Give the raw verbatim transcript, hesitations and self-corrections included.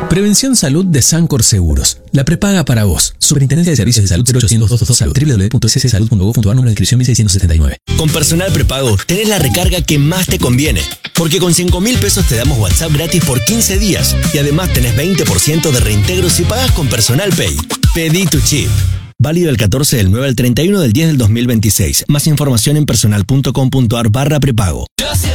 Prevención Salud de Sancor Seguros. La prepaga para vos. Superintendencia de Servicios de Salud cero ochocientos doscientos Salud. w w w punto s s salud punto gov punto a r. Número de inscripción mil seiscientos setenta y nueve. Con Personal Prepago tenés la recarga que más te conviene. Porque con cinco mil pesos te damos WhatsApp gratis por quince días. Y además tenés veinte por ciento de reintegro si pagas con Personal Pay. Pedí tu chip. Válido del catorce del nueve al treinta y uno del diez del dos mil veintiséis. Más información en personal punto com punto a r barra prepago. Yo siempre